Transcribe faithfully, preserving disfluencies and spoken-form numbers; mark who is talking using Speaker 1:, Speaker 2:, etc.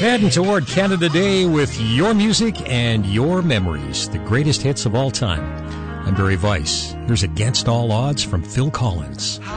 Speaker 1: Heading toward Canada Day with your music and your memories, the greatest hits of all time. I'm Barry Weiss. Here's Against All Odds from Phil Collins.